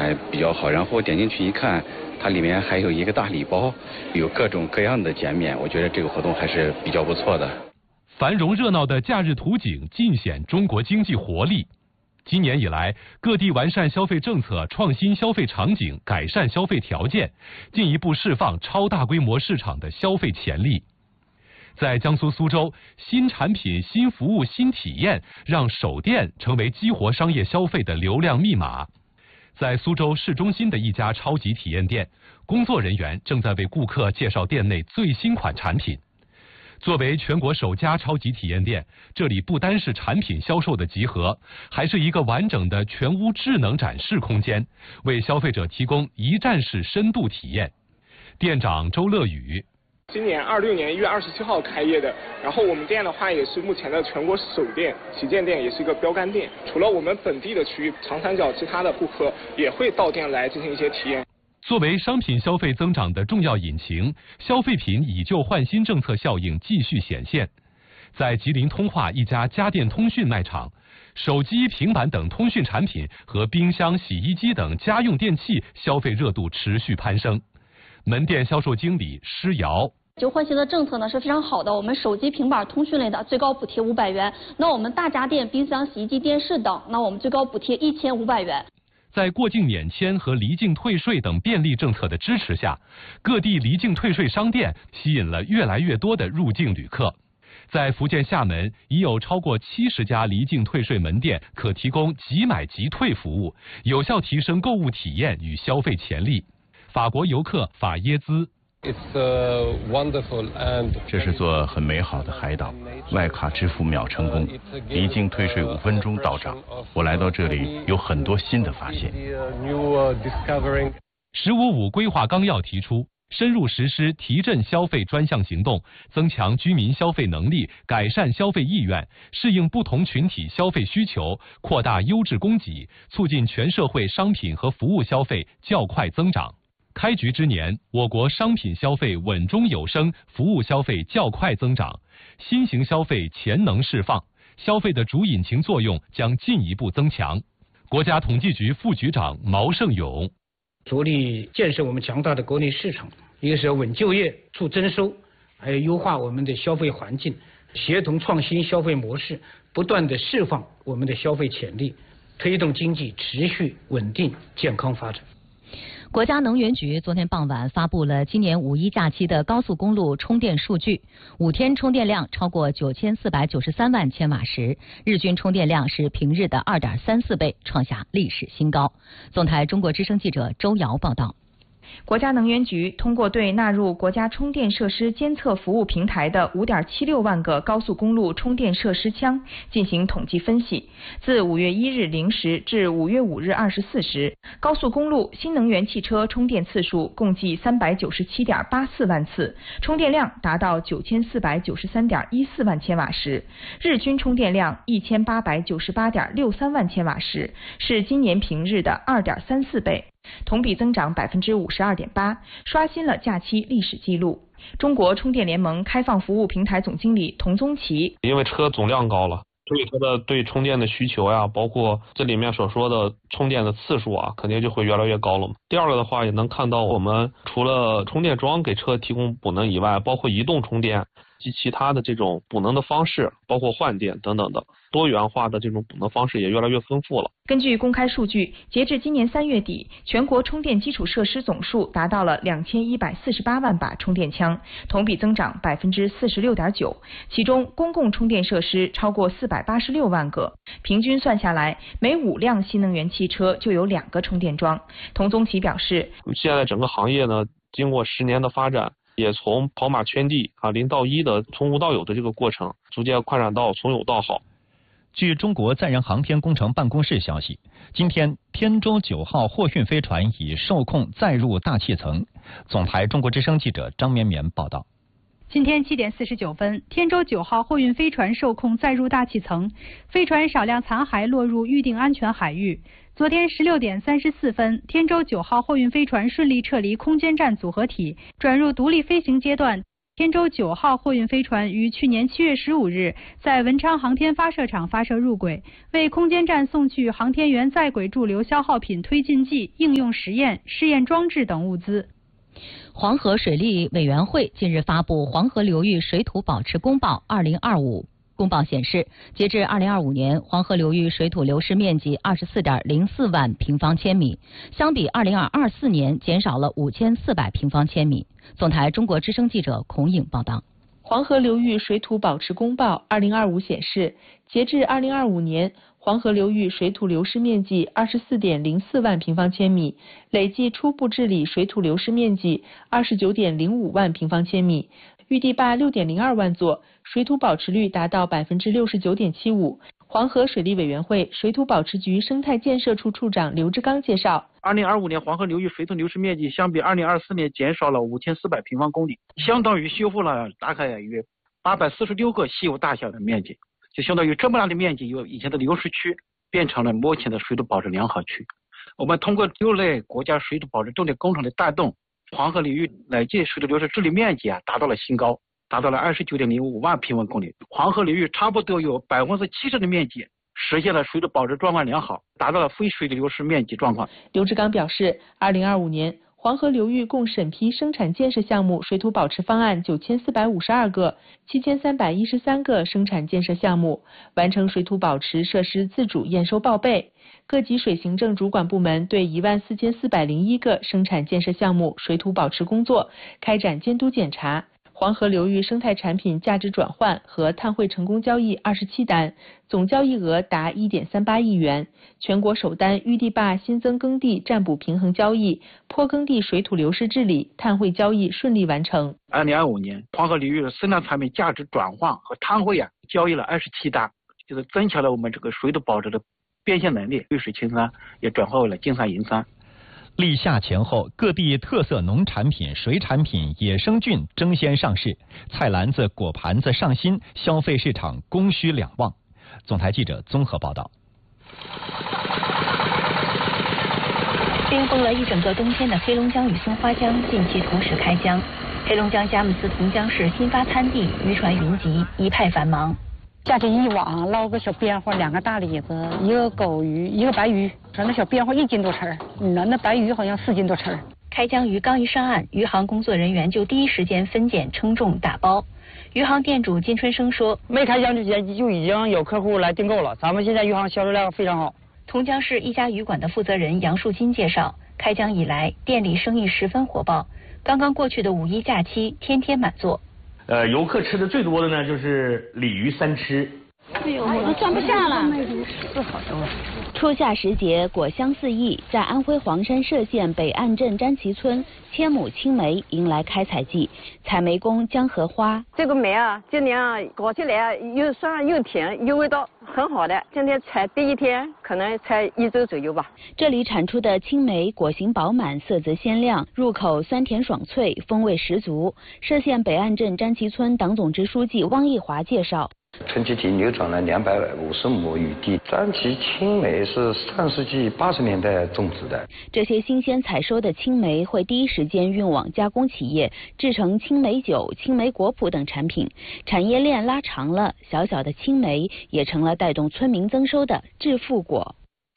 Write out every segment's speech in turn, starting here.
还比较好。然后我点进去一看，它里面还有一个大礼包，有各种各样的减免，我觉得这个活动还是比较不错的。 繁荣热闹的假日图景尽显中国经济活力。今年以来，各地完善消费政策，创新消费场景，改善消费条件，进一步释放超大规模市场的消费潜力。在江苏苏州，新产品、新服务、新体验，让首店成为激活商业消费的流量密码。在苏州市中心的一家超级体验店，工作人员正在为顾客介绍店内最新款产品。作为全国首家超级体验店，这里不单是产品销售的集合，还是一个完整的全屋智能展示空间，为消费者提供一站式深度体验。店长周乐宇。 今年26年1月27号开业的，然后我们店的话也是目前的全国首店，旗舰店，也是一个标杆店。除了我们本地的区域，长三角其他的顾客也会到店来进行一些体验。 作为商品消费增长的重要引擎，消费品以旧换新政策效应继续显现。在吉林通化一家家电通讯卖场，手机、平板等通讯产品和冰箱、洗衣机等家用电器消费热度持续攀升。门店销售经理施瑶。 旧换新的政策呢是非常好的，我们手机、平板、通讯类的最高补贴500元，那我们大家电、冰箱、洗衣机、电视等，那我们最高补贴1500元。 在过境免签和离境退税等便利政策的支持下，各地离境退税商店吸引了越来越多的入境旅客。在福建厦门，已有超过70家离境退税门店可提供即买即退服务，有效提升购物体验与消费潜力。法国游客法耶兹。 这是座很美好的海岛，外卡支付秒成功，离境退税5分钟到账。我来到这里有很多新的发现。 “15+5”规划纲要提出，深入实施提振消费专项行动，增强居民消费能力，改善消费意愿，适应不同群体消费需求，扩大优质供给，促进全社会商品和服务消费较快增长。开局之年，我国商品消费稳中有升，服务消费较快增长，新型消费潜能释放，消费的主引擎作用将进一步增强。国家统计局副局长毛胜勇。 着力建设我们强大的国内市场，一个是要稳就业、促增收，还有优化我们的消费环境，协同创新消费模式，不断的释放我们的消费潜力，推动经济持续稳定健康发展。 国家能源局昨天傍晚发布了今年五一假期的高速公路充电数据，5天充电量超过9493万千瓦时，日均充电量是平日的2.34倍，创下历史新高。总台中国之声记者周瑶报道。 国家能源局通过对纳入国家充电设施监测服务平台的5.76万个高速公路充电设施腔进行统计分析，自5月1日0时至5月5日24时，高速公路新能源汽车充电次数共计397.84万次，充电量达到9493.14万千瓦时，日均充电量1898.63万千瓦时，是今年平日的2.34倍。同比增长52.8%，刷新了假期历史记录。中国充电联盟开放服务平台总经理童宗奇， 因为车总量高了，所以它的对充电的需求呀，包括这里面所说的充电的次数啊，肯定就会越来越高了嘛。第二个的话，也能看到我们除了充电桩给车提供补能以外，包括移动充电及其他的这种补能的方式，包括换电等等的多元化的这种补能方式也越来越丰富了。 根据公开数据，截至今年3月底，全国充电基础设施总数达到了2148万把充电枪，同比增长46.9%。其中，公共充电设施超过486万个，平均算下来，每5辆新能源汽车就有2个充电桩。童宗奇表示， 现在整个行业呢，经过10年的发展，也从跑马圈地0到1的从无到有的这个过程，逐渐扩展到从有到好。 据中国载人航天工程办公室消息，今天天舟9号货运飞船已受控载入大气层。总台中国之声记者张绵绵报道。 今天7点49分，天舟9号货运飞船受控载入大气层，飞船少量残骸落入预定安全海域。昨天16点34分，天舟9号货运飞船顺利撤离空间站组合体，转入独立飞行阶段。 天舟9号货运飞船于去年7月15日在文昌航天发射场发射入轨，为空间站送去航天员在轨驻留消耗品推进剂、应用实验、试验装置等物资。 黄河水利委员会近日发布《黄河流域水土保持公报2025》。公报显示，截至2025年，黄河流域水土流失面积24.04万平方千米，相比24年减少了5400平方千米。总台中国之声记者孔颖报道。 黄河流域水土保持公报2025显示，截至2025年，黄河流域水土流失面积24.04万平方千米，累计初步治理水土流失面积29.05万平方千米，预地坝6.02万座，水土保持率达到69.75%。黄河水利委员会水土保持局生态建设处处长刘志刚介绍 ，2025年黄河流域水土流失面积相比2024年减少了5400平方公里，相当于修复了大概约846个西湖大小的面积，就相当于这么大的面积，由以前的流失区变成了目前的水土保持良好区。我们通过6类国家水土保持重点工程的带动，黄河流域累计水土流失治理面积达到了新高，达到了29.05万平方公里。黄河流域差不多有70%的面积实现了水土保持状况良好，达到了非水土流失面积状况。 刘志刚表示，2025年黄河流域共审批生产建设项目水土保持方案9452个，7313个生产建设项目，完成水土保持设施自主验收报备。各级水行政主管部门对14401个生产建设项目水土保持工作开展监督检查。黄河流域生态产品价值转换和碳汇成功交易27单，总交易额达1.38亿元。全国首单预地坝新增耕地占补平衡交易、坡耕地水土流失治理、碳汇交易顺利完成。 2025年，黄河流域的生态产品价值转换和碳汇交易了27单，就是增强了我们这个水土保持的变现能力，绿水青山也转化为了金山银山。 立夏前后，各地特色农产品、水产品、野生菌争先上市，菜篮子、果盘子上新，消费市场供需两旺。总台记者综合报道。 冰封了一整个冬天的黑龙江与松花江近期同时开江，黑龙江佳木斯同江市新发滩地渔船云集，一派繁忙。 架着一网，捞个小边花，2个大李子，一个狗鱼，一个白鱼，说那小边花1斤多称，那白鱼好像4斤多称。 开江鱼刚一上岸，渔行工作人员就第一时间分拣、称重、打包。渔行店主金春生说：“ 没开江之前就已经有客户来订购了，咱们现在渔行销售量非常好。” 同江市一家渔馆的负责人杨树金介绍，开江以来，店里生意十分火爆。刚刚过去的5一假期，天天满座。 游客吃的最多的呢，就是鲤鱼3吃。 哎呦，我都装不下了， 是好多。 初夏时节，果香四溢，在安徽黄山歙县北岸镇詹旗村，千亩青梅迎来开采季，采梅工江荷花。 这个梅啊，今年啊搞起来又酸又甜，又味道很好的。今天采第1天，可能才1周左右吧。 这里产出的青梅果形饱满，色泽鲜亮，入口酸甜爽脆，风味十足。歙县北岸镇詹旗村党总支书记汪义华介绍。 春季地流转了250亩雨地，詹旗青梅是上世纪80年代种植的。 这些新鲜采收的青梅会第一时间运往加工企业，制成青梅酒、青梅果脯等产品。产业链拉长了，小小的青梅也成了带动村民增收的致富果。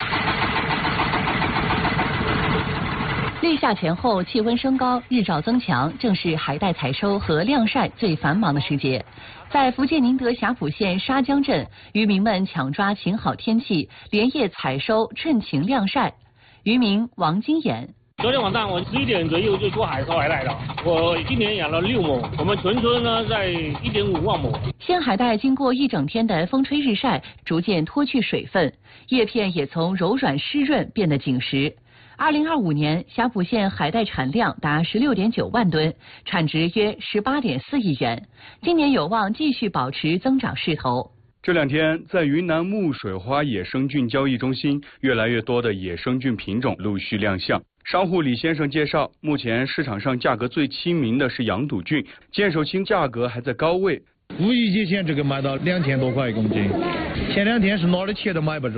立夏前后，气温升高，日照增强，正是海带采收和晾晒最繁忙的时节。在福建宁德霞浦县沙江镇，渔民们抢抓晴好天气，连夜采收，趁晴晾晒。渔民王金眼： 昨天晚上我11点左右就出海收海带了。我今年养了6亩，我们全村呢在1.5万亩。 鲜海带经过一整天的风吹日晒，逐渐脱去水分，叶片也从柔软湿润变得紧实。2025年，霞浦县海带产量达16.9万吨，产值约18.4亿元。今年有望继续保持增长势头。 这2天，在云南木水花野生菌交易中心，越来越多的野生菌品种陆续亮相。商户李先生介绍，目前市场上价格最亲民的是羊肚菌，剑手青价格还在高位。 5一节前这个卖到2000多块1公斤，前2天是哪儿的钱都买不着。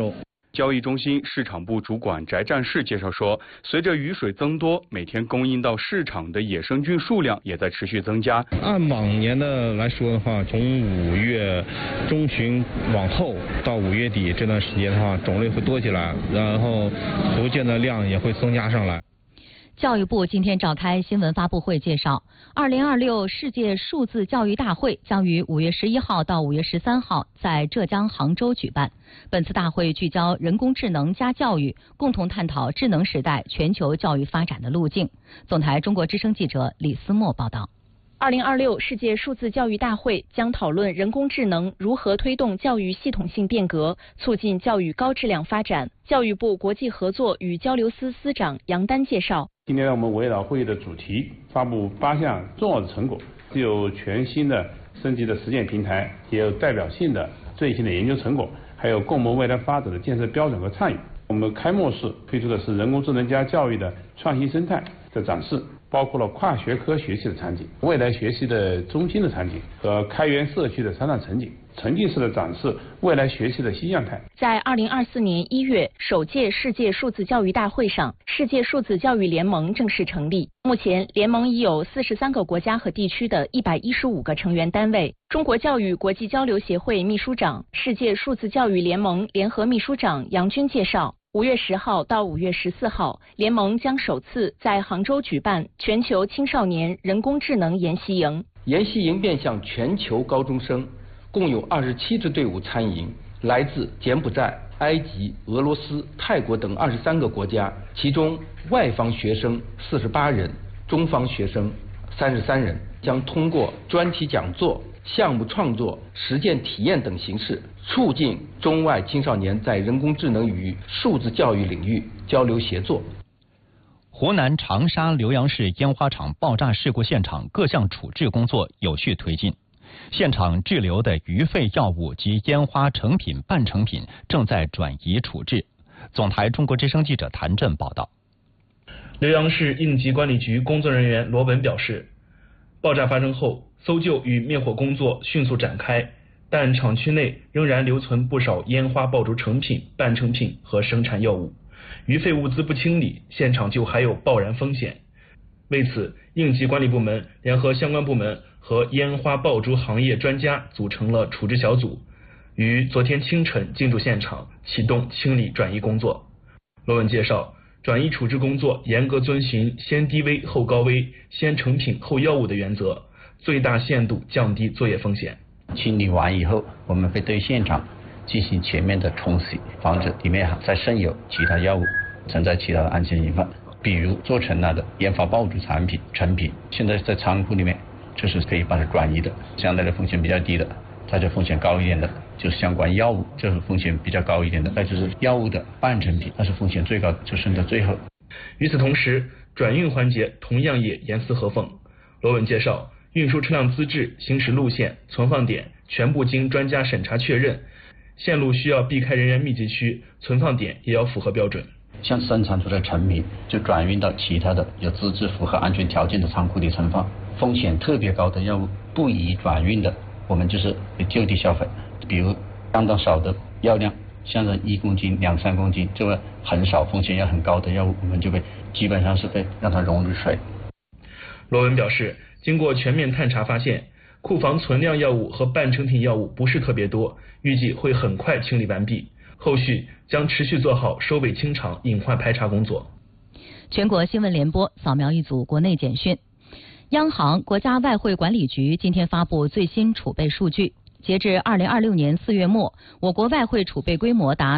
交易中心市场部主管翟战士介绍说，随着雨水增多，每天供应到市场的野生菌数量也在持续增加。 按往年的来说的话，从5月中旬往后到5月底这段时间的话，种类会多起来，然后逐渐的量也会增加上来。 教育部今天召开新闻发布会，介绍2026世界数字教育大会将于5月11号到5月13号在浙江杭州举办。本次大会聚焦人工智能加教育，共同探讨智能时代全球教育发展的路径。总台中国之声记者李思墨报道。 2026世界数字教育大会将讨论人工智能如何推动教育系统性变革，促进教育高质量发展。教育部国际合作与交流司司长杨丹介绍， 今天我们围绕会议的主题，发布8项重要的成果，既有全新的升级的实践平台，也有代表性的最新的研究成果，还有共谋未来发展的建设标准和倡议。我们开幕式推出的是人工智能加教育的创新生态的展示，包括了跨学科学习的场景、未来学习的中心的场景和开源社区的商场场景，沉浸式的展示未来学习的新样态。 在2024年1月首届世界数字教育大会上，世界数字教育联盟正式成立。目前，联盟已有43个国家和地区的115个成员单位。中国教育国际交流协会秘书长、世界数字教育联盟联合秘书长杨军介绍，5月10号到5月14号，联盟将首次在杭州举办全球青少年人工智能研习营。 研习营面向全球高中生，共有27支队伍参营，来自柬埔寨、埃及、俄罗斯、泰国等23个国家，其中外方学生48人，中方学生33人，将通过专题讲座、项目创作、实践体验等形式，促进中外青少年在人工智能与数字教育领域交流协作。 湖南长沙浏阳市烟花厂爆炸事故现场各项处置工作有序推进，现场滞留的余废药物及烟花成品、半成品正在转移处置。总台中国之声记者谭震报道。 浏阳市应急管理局工作人员罗文表示，爆炸发生后，搜救与灭火工作迅速展开，但厂区内仍然留存不少烟花爆竹成品、半成品和生产药物，余废物资不清理，现场就还有爆燃风险。为此，应急管理部门联合相关部门和烟花爆竹行业专家组成了处置小组，于昨天清晨进驻现场，启动清理转移工作。罗文介绍，转移处置工作严格遵循先低危后高危、先成品后药物的原则，最大限度降低作业风险。 清理完以后，我们会对现场进行全面的冲洗，防止里面再渗有其他药物，存在其他的安全隐患，比如做成了的烟花爆竹产品、成品，现在在仓库里面，这是可以把它转移的，相对的风险比较低的。它就风险高一点的，就是相关药物，这是风险比较高一点的，再就是药物的半成品，那是风险最高的，就剩到最后。 与此同时，转运环节同样也严丝合缝。罗文介绍，运输车辆资质、行驶路线、存放点全部经专家审查确认，线路需要避开人员密集区，存放点也要符合标准。 像生产出的成品就转运到其他的有资质、符合安全条件的仓库里存放，风险特别高的药物不宜转运的，我们就是就地销毁。比如相当少的药量，像是1公斤、2、3公斤，这个很少风险也很高的药物，我们就会基本上是被让它溶入水。 罗文表示，经过全面探查发现，库房存量药物和半成品药物不是特别多，预计会很快清理完毕，后续将持续做好收尾清场、隐患排查工作。 全国新闻联播扫描一组国内简讯。央行、国家外汇管理局今天发布最新储备数据。截至2026年4月末，我国外汇储备规模达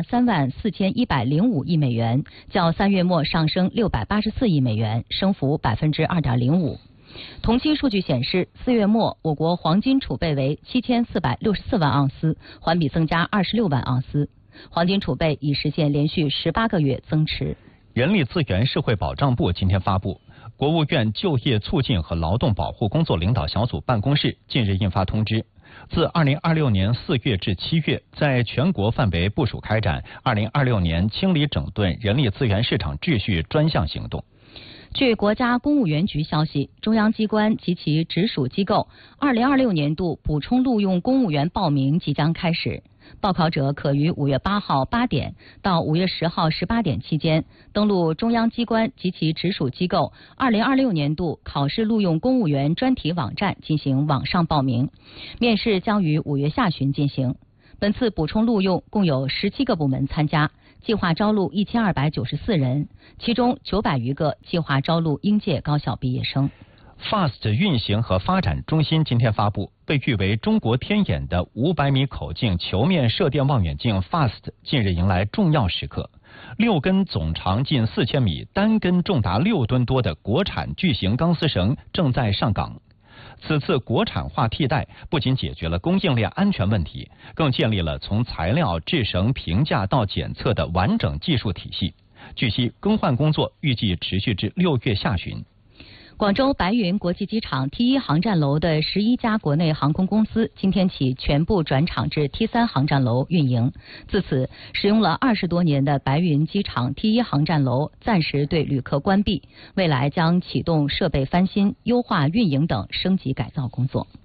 34105亿美元，较3月末上升684亿美元，升幅2.05%。同期数据显示，4月末我国黄金储备为7464万盎司，环比增加26万盎司，黄金储备已实现连续18个月增持。 人力资源社会保障部今天发布，国务院就业促进和劳动保护工作领导小组办公室近日印发通知，自2026年4月至7月，在全国范围部署开展2026年清理整顿人力资源市场秩序专项行动。 据国家公务员局消息，中央机关及其直属机构2026年度补充录用公务员报名即将开始。 报考者可于5月8号8点到5月10号18点期间登录中央机关及其直属机构2026年度考试录用公务员专题网站进行网上报名，面试将于5月下旬进行。本次补充录用共有17个部门参加，计划招录1294人，其中900余个计划招录应届高校毕业生。 FAST 运行和发展中心今天发布，被誉为中国天眼的500米口径球面射电望远镜 FAST 近日迎来重要时刻。6根总长近4000米、单根重达6吨多的国产巨型钢丝绳正在上岗。此次国产化替代不仅解决了供应链安全问题，更建立了从材料、制绳、评价到检测的完整技术体系。据悉，更换工作预计持续至6月下旬。 广州白云国际机场 T1 航站楼的11家国内航空公司今天起全部转场至 T3 航站楼运营。自此，使用了20多年的白云机场 T1 航站楼暂时对旅客关闭，未来将启动设备翻新、优化运营等升级改造工作。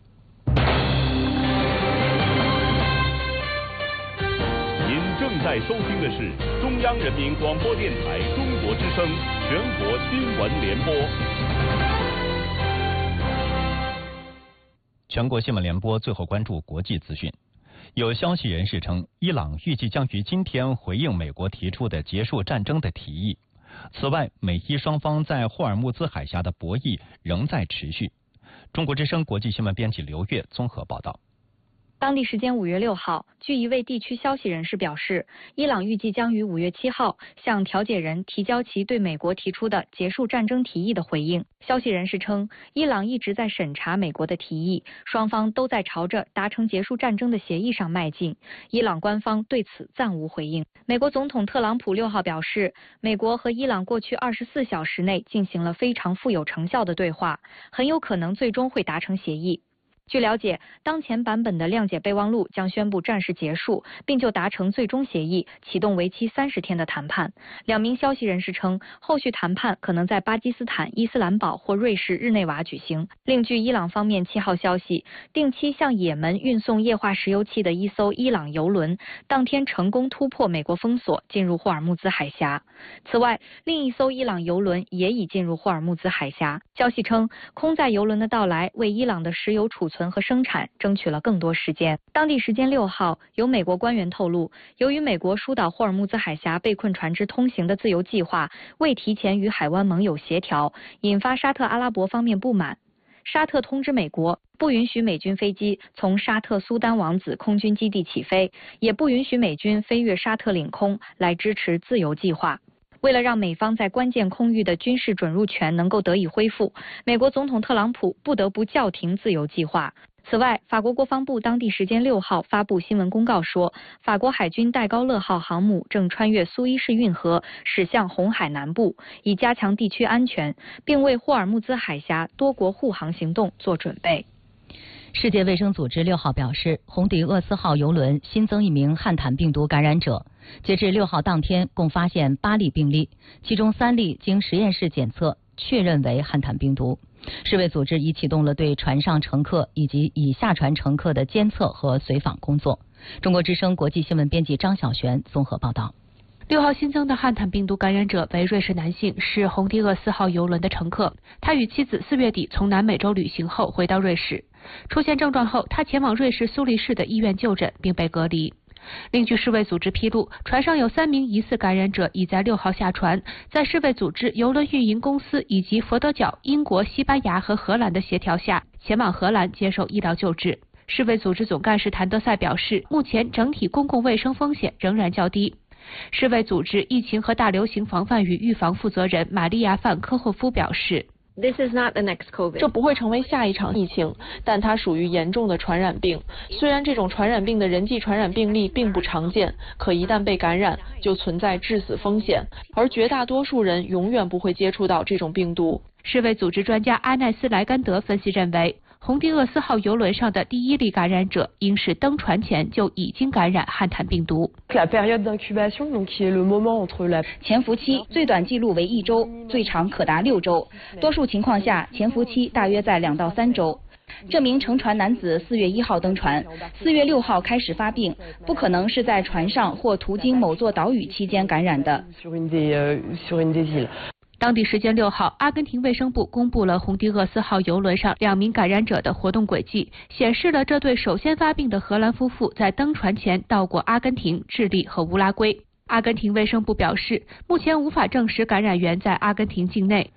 您正在收听的是中央人民广播电台中国之声全国新闻联播。 全国新闻联播最后关注国际资讯。有消息人士称，伊朗预计将于今天回应美国提出的结束战争的提议。此外，美伊双方在霍尔木兹海峡的博弈仍在持续。中国之声国际新闻编辑刘月综合报道。 当地时间5月6号，据一位地区消息人士表示，伊朗预计将于5月7号向调解人提交其对美国提出的结束战争提议的回应。消息人士称，伊朗一直在审查美国的提议，双方都在朝着达成结束战争的协议上迈进。伊朗官方对此暂无回应。美国总统特朗普6号表示，美国和伊朗过去24小时内进行了非常富有成效的对话，很有可能最终会达成协议。据了解，当前版本的谅解备忘录将宣布暂时结束，并就达成最终协议启动为期30天的谈判。2名消息人士称，后续谈判可能在巴基斯坦伊斯兰堡或瑞士日内瓦举行。另据伊朗方面7号消息，定期向也门运送液化石油气的一艘伊朗油轮当天成功突破美国封锁，进入霍尔木兹海峡。此外，另一艘伊朗油轮也已进入霍尔木兹海峡。消息称，空载油轮的到来为伊朗的石油储存和生产争取了更多时间。当地时间6号，有美国官员透露，由于美国疏导霍尔木兹海峡被困船只通行的自由计划未提前与海湾盟友协调，引发沙特阿拉伯方面不满。沙特通知美国，不允许美军飞机从沙特苏丹王子空军基地起飞，也不允许美军飞越沙特领空来支持自由计划。为了让美方在关键空域的军事准入权能够得以恢复，美国总统特朗普不得不叫停自由计划。此外，法国国防部当地时间6号发布新闻公告说，法国海军戴高乐号航母正穿越苏伊士运河驶向红海南部，以加强地区安全，并为霍尔木兹海峡多国护航行动做准备。 世界卫生组织6号表示，红迪厄斯号邮轮新增1名汉坦病毒感染者。截至6号当天，共发现8例病例，其中3例经实验室检测确认为汉坦病毒。世卫组织已启动了对船上乘客以及已下船乘客的监测和随访工作。中国之声国际新闻编辑张晓璇综合报道。 6号新增的汉坦病毒感染者为瑞士男性，是红迪厄斯号邮轮的乘客。他与妻子4月底从南美洲旅行后回到瑞士，出现症状后，他前往瑞士苏黎世的医院就诊并被隔离。另据世卫组织披露，船上有3名疑似感染者已在6号下船，在世卫组织邮轮运营公司以及佛得角、英国、西班牙和荷兰的协调下，前往荷兰接受医疗救治。世卫组织总干事谭德赛表示，目前整体公共卫生风险仍然较低。世卫组织疫情和大流行防范与预防负责人玛利亚·范科霍夫表示， 这不会成为下一场疫情，但它属于严重的传染病。虽然这种传染病的人际传染病例并不常见，可一旦被感染，就存在致死风险，而绝大多数人永远不会接触到这种病毒。 世卫组织专家阿奈斯莱甘德分析认为，红迪厄斯号邮轮上的第1例感染者应是登船前就已经感染汉坦病毒。 潜伏期最短记录为1周，最长可达6周，多数情况下潜伏期大约在2到3周。 这名乘船男子4月1号登船，4月6号开始发病，不可能是在船上或途经某座岛屿期间感染的。 当地时间6号，阿根廷卫生部公布了洪迪厄斯号邮轮上2名感染者的活动轨迹，显示了这对首先发病的荷兰夫妇在登船前到过阿根廷、智利和乌拉圭。阿根廷卫生部表示，目前无法证实感染源在阿根廷境内。